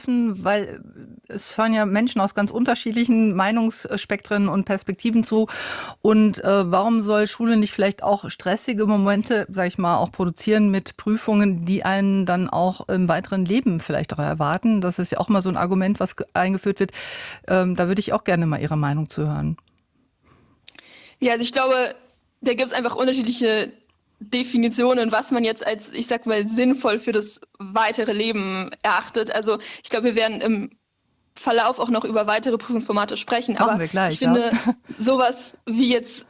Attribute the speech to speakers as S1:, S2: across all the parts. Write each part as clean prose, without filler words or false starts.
S1: weil es hören ja Menschen aus ganz unterschiedlichen Meinungsspektren und Perspektiven zu. Und warum soll Schule nicht vielleicht auch stressige Momente, sag ich mal, auch produzieren mit Prüfungen, die einen dann auch im weiteren Leben vielleicht auch erwarten? Das ist ja auch mal so ein Argument, was eingeführt wird. Da würde ich auch gerne mal Ihre Meinung zu hören.
S2: Ja, also ich glaube, da gibt es einfach unterschiedliche Definitionen, was man jetzt als, ich sag mal, sinnvoll für das weitere Leben erachtet. Also ich glaube, wir werden im Verlauf auch noch über weitere Prüfungsformate sprechen,
S1: Machen
S2: aber
S1: wir
S2: ich
S1: gleich, ja.
S2: finde sowas wie jetzt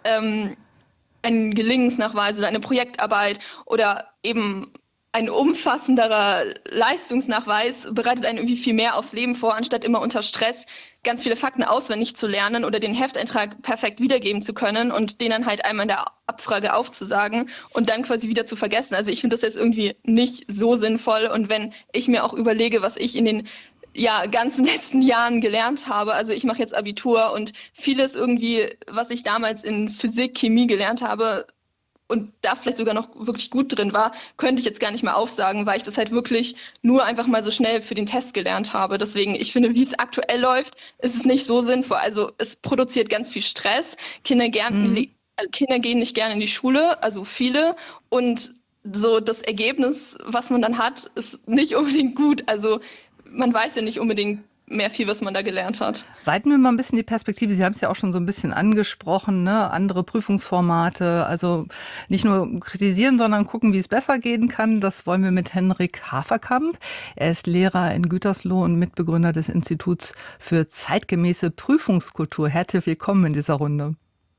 S2: ein Gelingensnachweis oder eine Projektarbeit oder eben ein umfassenderer Leistungsnachweis bereitet einen irgendwie viel mehr aufs Leben vor, anstatt immer unter Stress ganz viele Fakten auswendig zu lernen oder den Hefteintrag perfekt wiedergeben zu können und den dann halt einmal in der Abfrage aufzusagen und dann quasi wieder zu vergessen. Also ich finde das jetzt irgendwie nicht so sinnvoll. Und wenn ich mir auch überlege, was ich in den ganzen letzten Jahren gelernt habe. Also ich mache jetzt Abitur und vieles irgendwie, was ich damals in Physik, Chemie gelernt habe und da vielleicht sogar noch wirklich gut drin war, könnte ich jetzt gar nicht mehr aufsagen, weil ich das halt wirklich nur einfach mal so schnell für den Test gelernt habe. Deswegen, ich finde, wie es aktuell läuft, ist es nicht so sinnvoll. Also es produziert ganz viel Stress.
S1: Mhm.
S2: Kinder gehen nicht gerne in die Schule, also viele. Und so das Ergebnis, was man dann hat, ist nicht unbedingt gut. Also man weiß ja nicht unbedingt mehr viel, was man da gelernt hat.
S1: Weiten wir mal ein bisschen die Perspektive. Sie haben es ja auch schon so ein bisschen angesprochen, ne? Andere Prüfungsformate. Also nicht nur kritisieren, sondern gucken, wie es besser gehen kann. Das wollen wir mit Henrik Haferkamp. Er ist Lehrer in Gütersloh und Mitbegründer des Instituts für zeitgemäße Prüfungskultur. Herzlich willkommen in dieser Runde.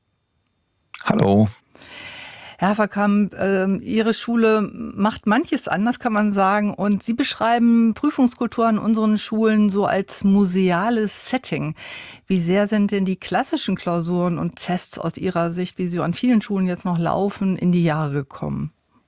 S3: Hallo.
S1: Herr Verkamp, Ihre Schule macht manches anders, kann man sagen. Und Sie beschreiben Prüfungskultur an unseren Schulen so als museales Setting. Wie sehr sind denn die klassischen Klausuren und Tests aus Ihrer Sicht, wie sie an vielen Schulen jetzt noch laufen, in die Jahre gekommen?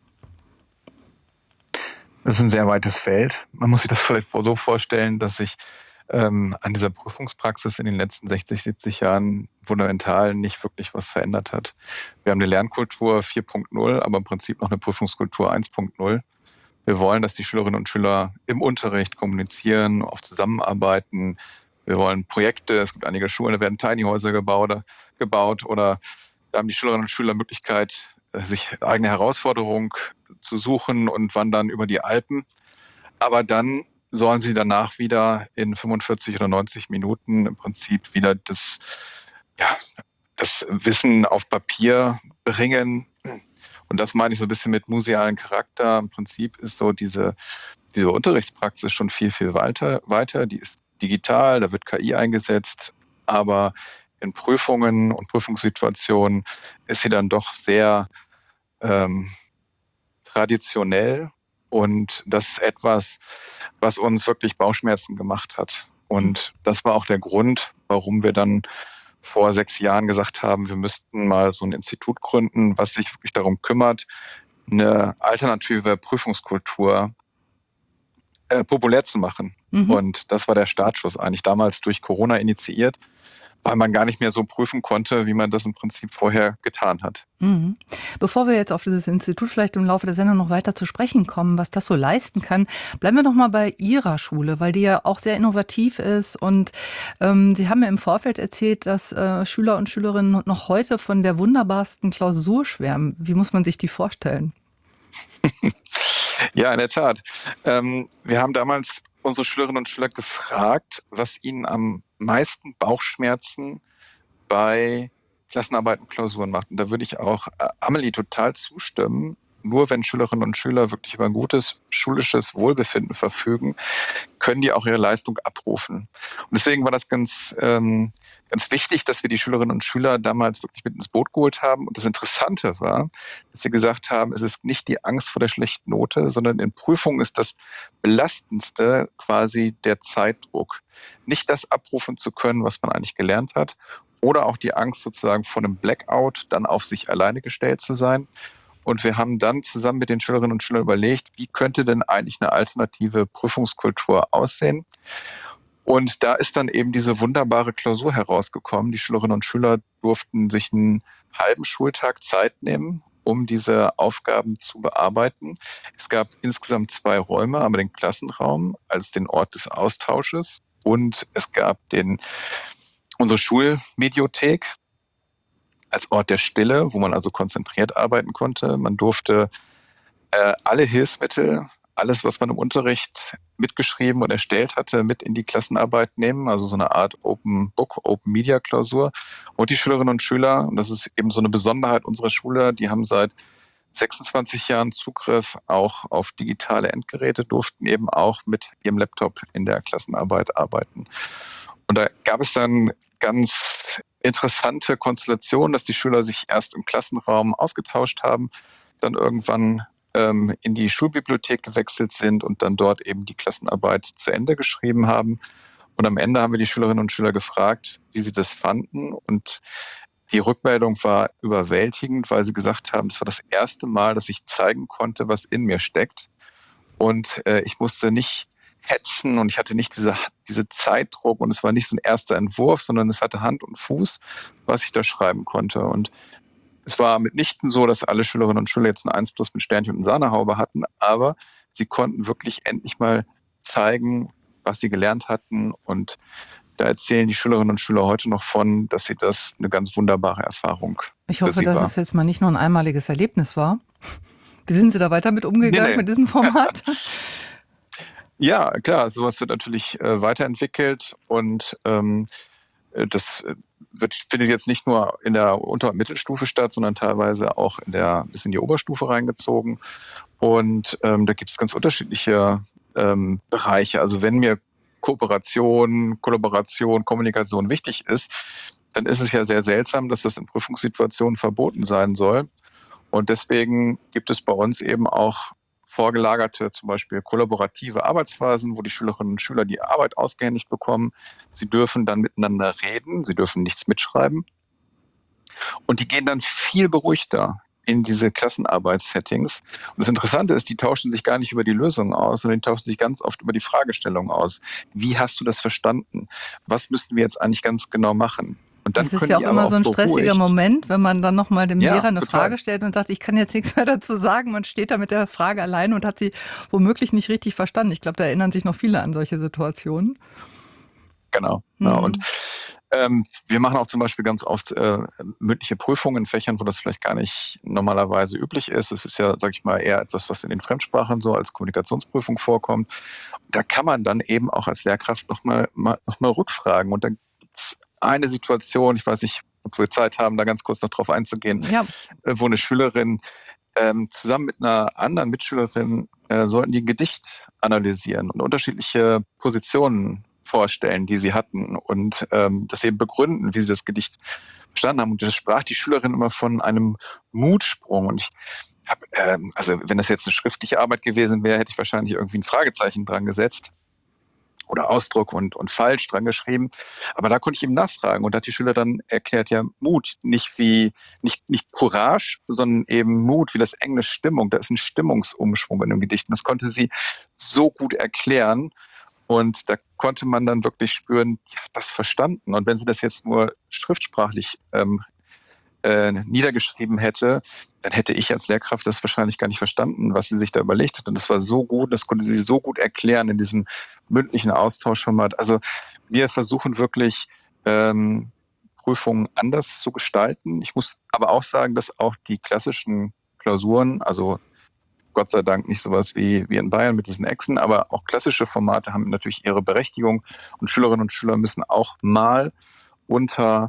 S3: Das ist ein sehr weites Feld. Man muss sich das vielleicht so vorstellen, dass sich an dieser Prüfungspraxis in den letzten 60, 70 Jahren fundamental nicht wirklich was verändert hat. Wir haben eine Lernkultur 4.0, aber im Prinzip noch eine Prüfungskultur 1.0. Wir wollen, dass die Schülerinnen und Schüler im Unterricht kommunizieren, auch zusammenarbeiten. Wir wollen Projekte. Es gibt einige Schulen, da werden Tiny Häuser gebaut oder da haben die Schülerinnen und Schüler Möglichkeit, sich eigene Herausforderungen zu suchen und wandern über die Alpen. Aber dann sollen sie danach wieder in 45 oder 90 Minuten im Prinzip wieder ja, das Wissen auf Papier bringen. Und das meine ich so ein bisschen mit musealen Charakter. Im Prinzip ist so diese Unterrichtspraxis schon viel, viel weiter. Die ist digital, da wird KI eingesetzt, aber in Prüfungen und Prüfungssituationen ist sie dann doch sehr ähm, traditionell. Und das ist etwas, was uns wirklich Bauchschmerzen gemacht hat. Und das war auch der Grund, warum wir dann vor 6 Jahren gesagt haben, wir müssten mal so ein Institut gründen, was sich wirklich darum kümmert, eine alternative Prüfungskultur populär zu machen.
S1: Mhm.
S3: Und das war der Startschuss eigentlich damals durch Corona initiiert, weil man gar nicht mehr so prüfen konnte, wie man das im Prinzip vorher getan hat.
S1: Mhm. Bevor wir jetzt auf dieses Institut vielleicht im Laufe der Sendung noch weiter zu sprechen kommen, was das so leisten kann, bleiben wir noch mal bei Ihrer Schule, weil die ja auch sehr innovativ ist. Und Sie haben mir im Vorfeld erzählt, dass Schüler und Schülerinnen noch heute von der wunderbarsten Klausur schwärmen. Wie muss man sich die vorstellen?
S3: Ja, in der Tat. Wir haben damals unsere Schülerinnen und Schüler gefragt, was ihnen am meisten Bauchschmerzen bei Klassenarbeiten und Klausuren macht. Und da würde ich auch Amelie total zustimmen. Nur wenn Schülerinnen und Schüler wirklich über ein gutes schulisches Wohlbefinden verfügen, können die auch ihre Leistung abrufen. Und deswegen war das ganz wichtig, dass wir die Schülerinnen und Schüler damals wirklich mit ins Boot geholt haben. Und das Interessante war, dass sie gesagt haben, es ist nicht die Angst vor der schlechten Note, sondern in Prüfungen ist das Belastendste quasi der Zeitdruck. Nicht das abrufen zu können, was man eigentlich gelernt hat, oder auch die Angst sozusagen vor einem Blackout, dann auf sich alleine gestellt zu sein. Und wir haben dann zusammen mit den Schülerinnen und Schülern überlegt, wie könnte denn eigentlich eine alternative Prüfungskultur aussehen? Und da ist dann eben diese wunderbare Klausur herausgekommen. Die Schülerinnen und Schüler durften sich einen halben Schultag Zeit nehmen um diese Aufgaben zu bearbeiten. Es gab insgesamt 2 Räume, einmal den Klassenraum als den Ort des Austausches und es gab unsere Schulmediothek als Ort der Stille, wo man also konzentriert arbeiten konnte. Man durfte alle Hilfsmittel, alles, was man im Unterricht mitgeschrieben und erstellt hatte, mit in die Klassenarbeit nehmen, also so eine Art Open Book, Open Media Klausur. Und die Schülerinnen und Schüler, und das ist eben so eine Besonderheit unserer Schule, die haben seit 26 Jahren Zugriff auch auf digitale Endgeräte, durften eben auch mit ihrem Laptop in der Klassenarbeit arbeiten. Und da gab es dann ganz interessante Konstellationen, dass die Schüler sich erst im Klassenraum ausgetauscht haben, dann irgendwann in die Schulbibliothek gewechselt sind und dann dort eben die Klassenarbeit zu Ende geschrieben haben. Und am Ende haben wir die Schülerinnen und Schüler gefragt, wie sie das fanden. Und die Rückmeldung war überwältigend, weil sie gesagt haben, es war das erste Mal, dass ich zeigen konnte, was in mir steckt. Und ich musste nicht hetzen und ich hatte nicht diese Zeitdruck und es war nicht so ein erster Entwurf, sondern es hatte Hand und Fuß, was ich da schreiben konnte. Und es war mitnichten so, dass alle Schülerinnen und Schüler jetzt ein 1+ mit Sternchen und eine Sahnehaube hatten, aber sie konnten wirklich endlich mal zeigen, was sie gelernt hatten. Und da erzählen die Schülerinnen und Schüler heute noch von, dass sie das eine ganz wunderbare Erfahrung
S1: Ich
S3: für
S1: hoffe,
S3: sie
S1: dass
S3: war.
S1: es jetzt mal nicht nur ein einmaliges Erlebnis war. Wie sind Sie da weiter mit umgegangen
S3: Nee.
S1: mit diesem Format?
S3: Ja, klar, sowas wird natürlich weiterentwickelt und das findet jetzt nicht nur in der Unter- und Mittelstufe statt, sondern teilweise auch bis in die Oberstufe reingezogen. Und da gibt es ganz unterschiedliche Bereiche. Also wenn mir Kooperation, Kollaboration, Kommunikation wichtig ist, dann ist es ja sehr seltsam, dass das in Prüfungssituationen verboten sein soll. Und deswegen gibt es bei uns eben auch vorgelagerte, zum Beispiel kollaborative Arbeitsphasen, wo die Schülerinnen und Schüler die Arbeit ausgehändigt bekommen. Sie dürfen dann miteinander reden, sie dürfen nichts mitschreiben. Und die gehen dann viel beruhigter in diese Klassenarbeitssettings. Und das Interessante ist, die tauschen sich gar nicht über die Lösungen aus, sondern die tauschen sich ganz oft über die Fragestellung aus. Wie hast du das verstanden? Was müssen wir jetzt eigentlich ganz genau machen? Und dann
S1: Das ist
S3: können
S1: ja auch
S3: die aber
S1: immer
S3: auch
S1: so ein stressiger
S3: beruhigt.
S1: Moment, wenn man dann nochmal dem
S3: Ja,
S1: Lehrer eine
S3: total.
S1: Frage stellt und sagt, ich kann jetzt nichts mehr dazu sagen. Man steht da mit der Frage allein und hat sie womöglich nicht richtig verstanden. Ich glaube, da erinnern sich noch viele an solche Situationen.
S3: Genau. Ja, und wir machen auch zum Beispiel ganz oft mündliche Prüfungen in Fächern, wo das vielleicht gar nicht normalerweise üblich ist. Es ist ja, sag ich mal, eher etwas, was in den Fremdsprachen so als Kommunikationsprüfung vorkommt. Da kann man dann eben auch als Lehrkraft noch mal rückfragen. Und dann gibt's eine Situation, ich weiß nicht, ob wir Zeit haben, da ganz kurz noch drauf einzugehen,
S1: Ja,
S3: wo eine Schülerin zusammen mit einer anderen Mitschülerin sollten die ein Gedicht analysieren und unterschiedliche Positionen vorstellen, die sie hatten und das eben begründen, wie sie das Gedicht verstanden haben. Und das sprach die Schülerin immer von einem Mutsprung. Und ich habe, also wenn das jetzt eine schriftliche Arbeit gewesen wäre, hätte ich wahrscheinlich irgendwie ein Fragezeichen dran gesetzt oder Ausdruck und falsch dran geschrieben. Aber da konnte ich ihm nachfragen und da hat die Schüler dann erklärt, ja, Mut, nicht Courage, sondern eben Mut, wie das Englisch Stimmung. Da ist ein Stimmungsumschwung in dem Gedicht. Und das konnte sie so gut erklären. Und da konnte man dann wirklich spüren, die hat das verstanden. Und wenn sie das jetzt nur schriftsprachlich niedergeschrieben hätte, dann hätte ich als Lehrkraft das wahrscheinlich gar nicht verstanden, was sie sich da überlegt hat. Und das war so gut, das konnte sie so gut erklären in diesem mündlichen Austauschformat. Also wir versuchen wirklich, Prüfungen anders zu gestalten. Ich muss aber auch sagen, dass auch die klassischen Klausuren, also Gott sei Dank nicht sowas wie in Bayern mit diesen Echsen, aber auch klassische Formate haben natürlich ihre Berechtigung und Schülerinnen und Schüler müssen auch mal unter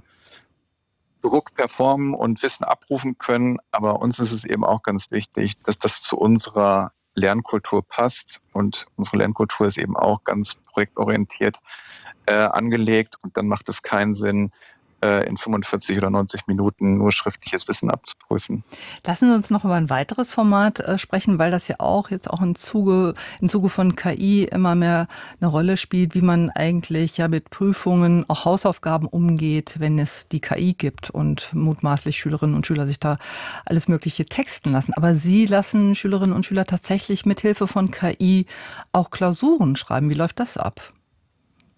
S3: Druck performen und Wissen abrufen können. Aber uns ist es eben auch ganz wichtig, dass das zu unserer Lernkultur passt. Und unsere Lernkultur ist eben auch ganz projektorientiert angelegt. Und dann macht es keinen Sinn, in 45 oder 90 Minuten nur schriftliches Wissen abzuprüfen.
S1: Lassen Sie uns noch über ein weiteres Format sprechen, weil das ja auch jetzt auch im Zuge von KI immer mehr eine Rolle spielt, wie man eigentlich ja mit Prüfungen, auch Hausaufgaben umgeht, wenn es die KI gibt und mutmaßlich Schülerinnen und Schüler sich da alles Mögliche texten lassen. Aber Sie lassen Schülerinnen und Schüler tatsächlich mit Hilfe von KI auch Klausuren schreiben. Wie läuft das ab?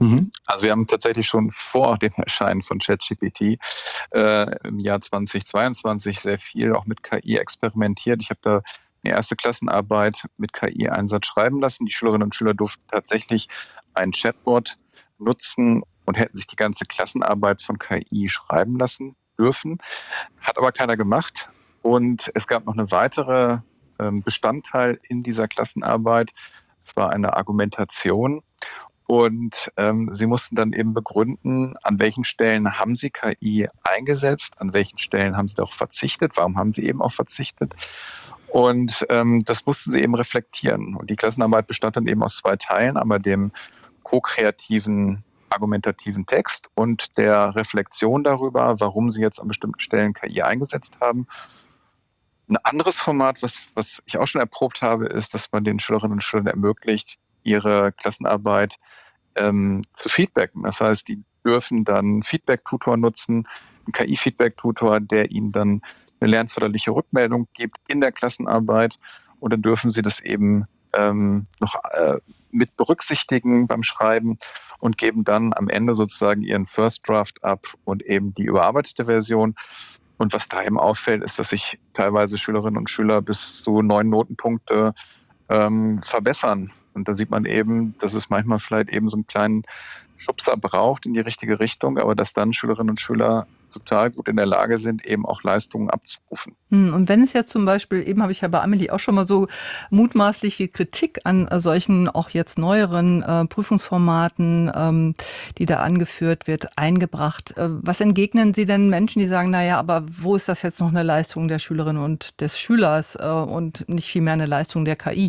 S3: Also wir haben tatsächlich schon vor dem Erscheinen von ChatGPT im Jahr 2022 sehr viel auch mit KI experimentiert. Ich habe da eine erste Klassenarbeit mit KI-Einsatz schreiben lassen. Die Schülerinnen und Schüler durften tatsächlich ein Chatbot nutzen und hätten sich die ganze Klassenarbeit von KI schreiben lassen dürfen. Hat aber keiner gemacht. Und es gab noch eine weitere Bestandteil in dieser Klassenarbeit. Es war eine Argumentation. Und sie mussten dann eben begründen, an welchen Stellen haben sie KI eingesetzt, an welchen Stellen haben sie darauf verzichtet, warum haben sie eben auch verzichtet. Und das mussten sie eben reflektieren. Und die Klassenarbeit bestand dann eben aus 2 Teilen, einmal dem ko-kreativen, argumentativen Text und der Reflexion darüber, warum sie jetzt an bestimmten Stellen KI eingesetzt haben. Ein anderes Format, was ich auch schon erprobt habe, ist, dass man den Schülerinnen und Schülern ermöglicht, ihre Klassenarbeit zu feedbacken. Das heißt, die dürfen dann Feedback-Tutor nutzen, einen KI-Feedback-Tutor, der ihnen dann eine lernförderliche Rückmeldung gibt in der Klassenarbeit. Und dann dürfen sie das eben noch mit berücksichtigen beim Schreiben und geben dann am Ende sozusagen ihren First Draft ab und eben die überarbeitete Version. Und was da eben auffällt, ist, dass sich teilweise Schülerinnen und Schüler bis zu 9 Notenpunkte verbessern. Und da sieht man eben, dass es manchmal vielleicht eben so einen kleinen Schubser braucht in die richtige Richtung, aber dass dann Schülerinnen und Schüler total gut in der Lage sind, eben auch Leistungen abzurufen.
S1: Und wenn es jetzt zum Beispiel, eben habe ich ja bei Amelie auch schon mal so mutmaßliche Kritik an solchen auch jetzt neueren Prüfungsformaten, die da angeführt wird, eingebracht. Was entgegnen Sie denn Menschen, die sagen, naja, aber wo ist das jetzt noch eine Leistung der Schülerin und des Schülers und nicht vielmehr eine Leistung der KI?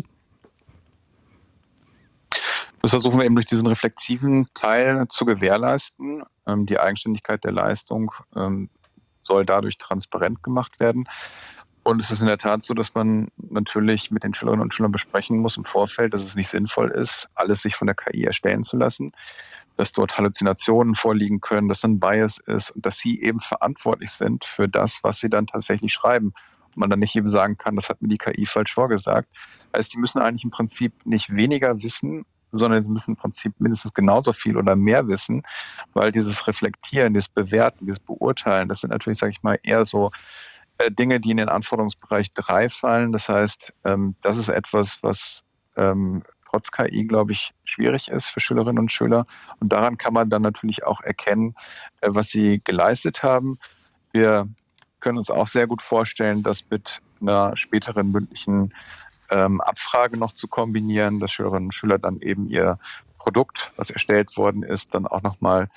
S3: Das versuchen wir eben durch diesen reflexiven Teil zu gewährleisten. Die Eigenständigkeit der Leistung soll dadurch transparent gemacht werden. Und es ist in der Tat so, dass man natürlich mit den Schülerinnen und Schülern besprechen muss im Vorfeld, dass es nicht sinnvoll ist, alles sich von der KI erstellen zu lassen, dass dort Halluzinationen vorliegen können, dass ein Bias ist und dass sie eben verantwortlich sind für das, was sie dann tatsächlich schreiben. Und man dann nicht eben sagen kann, das hat mir die KI falsch vorgesagt. Also die müssen eigentlich im Prinzip nicht weniger wissen, sondern sie müssen im Prinzip mindestens genauso viel oder mehr wissen, weil dieses Reflektieren, dieses Bewerten, dieses Beurteilen, das sind natürlich, sage ich mal, eher so Dinge, die in den Anforderungsbereich 3 fallen. Das heißt, das ist etwas, was trotz KI, glaube ich, schwierig ist für Schülerinnen und Schüler. Und daran kann man dann natürlich auch erkennen, was sie geleistet haben. Wir können uns auch sehr gut vorstellen, das mit einer späteren mündlichen Abfrage noch zu kombinieren, dass Schülerinnen und Schüler dann eben ihr Produkt, was erstellt worden ist, dann auch nochmal,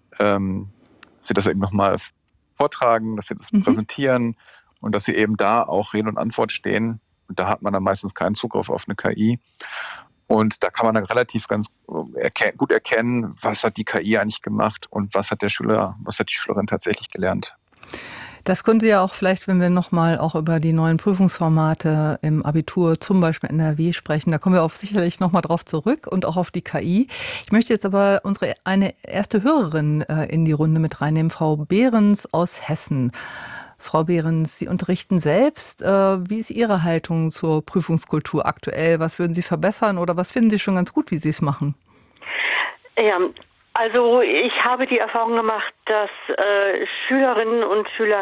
S3: sie das eben nochmal vortragen, dass sie das präsentieren und dass sie eben da auch Rede und Antwort stehen. Und da hat man dann meistens keinen Zugriff auf eine KI. Und da kann man dann relativ ganz gut erkennen, was hat die KI eigentlich gemacht und was hat der Schüler, was hat die Schülerin tatsächlich gelernt.
S1: Das könnte ja auch vielleicht, wenn wir nochmal auch über die neuen Prüfungsformate im Abitur, zum Beispiel NRW sprechen, da kommen wir auch sicherlich nochmal drauf zurück und auch auf die KI. Ich möchte jetzt aber eine erste Hörerin in die Runde mit reinnehmen, Frau Behrens aus Hessen. Frau Behrens, Sie unterrichten selbst. Wie ist Ihre Haltung zur Prüfungskultur aktuell? Was würden Sie verbessern oder was finden Sie schon ganz gut, wie Sie es machen?
S4: Ja, also ich habe die Erfahrung gemacht, dass Schülerinnen und Schüler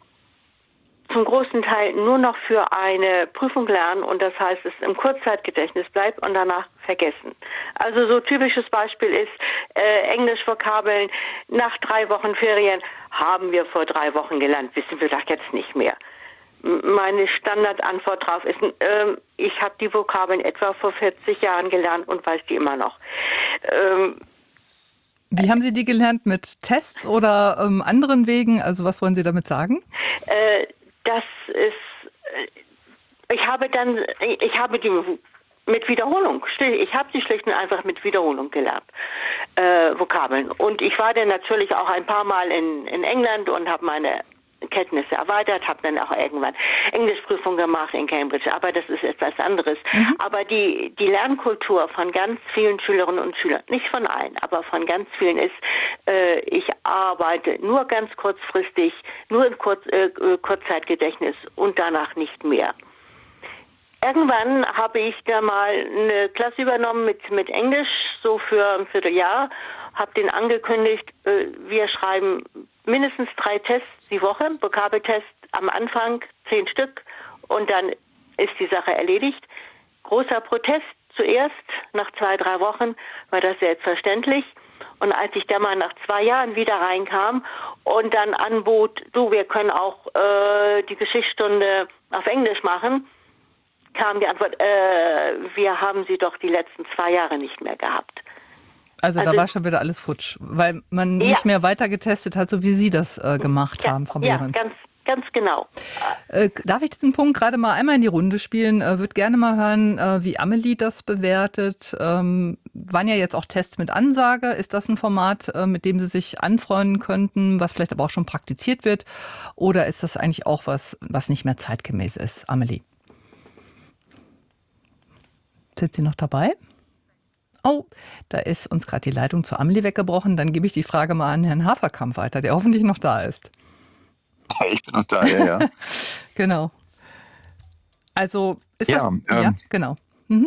S4: zum großen Teil nur noch für eine Prüfung lernen und das heißt, es im Kurzzeitgedächtnis bleibt und danach vergessen. Also so typisches Beispiel ist Englisch-Vokabeln nach 3 Wochen Ferien haben wir vor 3 Wochen gelernt, wissen wir doch jetzt nicht mehr. Meine Standardantwort darauf ist, ich habe die Vokabeln etwa vor 40 Jahren gelernt und weiß die immer noch.
S1: Wie haben Sie die gelernt? Mit Tests oder anderen Wegen? Also was wollen Sie damit sagen?
S4: Das ist, ich habe die mit Wiederholung, ich habe sie schlicht und einfach mit Wiederholung gelernt, Vokabeln. Und ich war dann natürlich auch ein paar Mal in England und habe meine Kenntnisse erweitert, habe dann auch irgendwann Englischprüfung gemacht in Cambridge, aber das ist etwas anderes. Aber die Lernkultur von ganz vielen Schülerinnen und Schülern, nicht von allen, aber von ganz vielen ist, ich arbeite nur ganz kurzfristig, nur im Kurzzeitgedächtnis und danach nicht mehr. Irgendwann habe ich da mal eine Klasse übernommen mit Englisch, so für ein Vierteljahr, habe denen angekündigt, wir schreiben mindestens 3 Tests die Woche, Vokabeltest am Anfang, 10 Stück, und dann ist die Sache erledigt. Großer Protest zuerst, nach 2, 3 Wochen war das selbstverständlich. Und als ich dann mal nach 2 Jahren wieder reinkam und dann anbot, wir können auch die Geschichtsstunde auf Englisch machen, kam die Antwort, wir haben sie doch die letzten 2 Jahre nicht mehr gehabt.
S1: Also da war schon wieder alles futsch, weil man nicht mehr weiter getestet hat, so wie Sie das gemacht haben, Frau Behrens.
S4: Ja, ganz genau.
S1: Darf ich diesen Punkt gerade mal einmal in die Runde spielen? Würde gerne mal hören, wie Amelie das bewertet. Waren ja jetzt auch Tests mit Ansage. Ist das ein Format, mit dem Sie sich anfreunden könnten, was vielleicht aber auch schon praktiziert wird? Oder ist das eigentlich auch was nicht mehr zeitgemäß ist? Amelie? Sind Sie noch dabei? Oh, da ist uns gerade die Leitung zu Amelie weggebrochen. Dann gebe ich die Frage mal an Herrn Haferkamp weiter, der hoffentlich noch da ist.
S3: Ich bin noch da, ja.
S1: Genau. Also ist das... genau.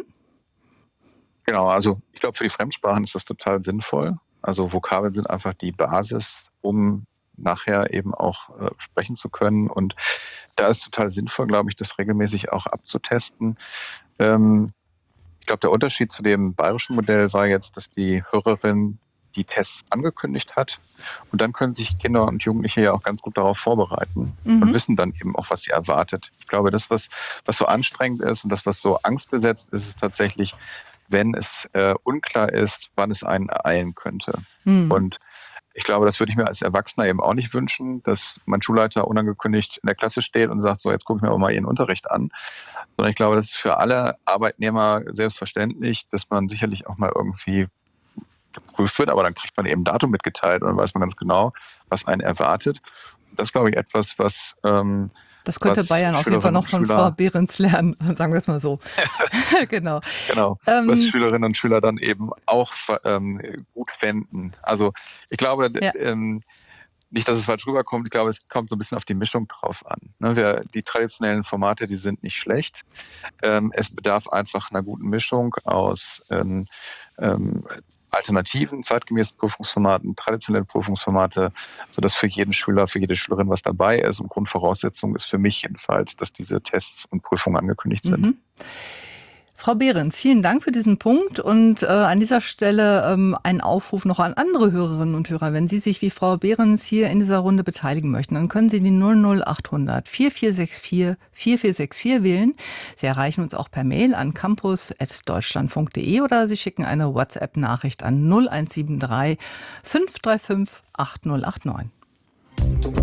S3: Genau, also ich glaube, für die Fremdsprachen ist das total sinnvoll. Also Vokabeln sind einfach die Basis, um nachher eben auch sprechen zu können. Und da ist total sinnvoll, glaube ich, das regelmäßig auch abzutesten. Ich glaube, der Unterschied zu dem bayerischen Modell war jetzt, dass die Hörerin die Tests angekündigt hat. Und dann können sich Kinder und Jugendliche ja auch ganz gut darauf vorbereiten und wissen dann eben auch, was sie erwartet. Ich glaube, das, was so anstrengend ist und das, was so angstbesetzt ist, ist tatsächlich, wenn es unklar ist, wann es einen ereilen könnte. Und ich glaube, das würde ich mir als Erwachsener eben auch nicht wünschen, dass mein Schulleiter unangekündigt in der Klasse steht und sagt, so, jetzt gucke ich mir aber mal Ihren Unterricht an. Sondern ich glaube, das ist für alle Arbeitnehmer selbstverständlich, dass man sicherlich auch mal irgendwie geprüft wird, aber dann kriegt man eben ein Datum mitgeteilt und dann weiß man ganz genau, was einen erwartet. Das ist, glaube ich, etwas, was
S1: das könnte Bayern auf jeden Fall noch von Frau Behrens lernen, sagen wir es mal so. Genau.
S3: Was Schülerinnen und Schüler dann eben auch gut fänden. Also ich glaube, nicht, dass es falsch rüberkommt, ich glaube, es kommt so ein bisschen auf die Mischung drauf an. Die traditionellen Formate, die sind nicht schlecht. Es bedarf einfach einer guten Mischung aus alternativen, zeitgemäßen Prüfungsformaten, traditionelle Prüfungsformate, sodass für jeden Schüler, für jede Schülerin was dabei ist. Und Grundvoraussetzung ist für mich jedenfalls, dass diese Tests und Prüfungen angekündigt sind.
S1: Frau Behrens, vielen Dank für diesen Punkt und an dieser Stelle ein Aufruf noch an andere Hörerinnen und Hörer. Wenn Sie sich wie Frau Behrens hier in dieser Runde beteiligen möchten, dann können Sie die 00800 4464 4464 wählen. Sie erreichen uns auch per Mail an campus@deutschland.de oder Sie schicken eine WhatsApp-Nachricht an 0173 535 8089.